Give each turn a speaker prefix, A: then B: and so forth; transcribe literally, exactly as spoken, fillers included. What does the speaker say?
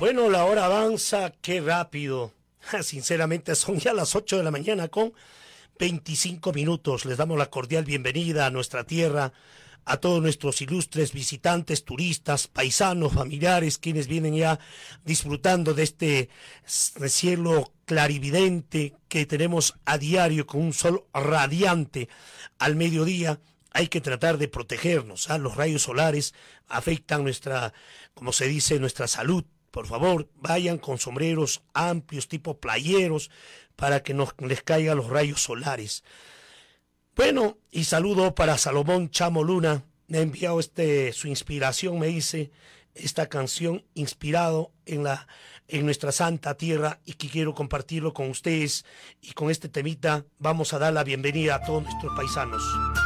A: Bueno, la hora avanza, qué rápido. Sinceramente son ya las ocho de la mañana con veinticinco minutos. Les damos la cordial bienvenida a nuestra tierra, a todos nuestros ilustres visitantes, turistas, paisanos, familiares, quienes vienen ya disfrutando de este cielo clarividente que tenemos a diario con un sol radiante al mediodía. Hay que tratar de protegernos. ¿Ah? Los rayos solares afectan nuestra, como se dice, nuestra salud. Por favor, vayan con sombreros amplios, tipo playeros, para que no les caigan los rayos solares. Bueno, y saludo para Salomón Chamo Luna. Me ha enviado este, su inspiración, me dice, esta canción inspirado en, la, en nuestra santa tierra y que quiero compartirlo con ustedes. Y con este temita vamos a dar la bienvenida a todos nuestros paisanos.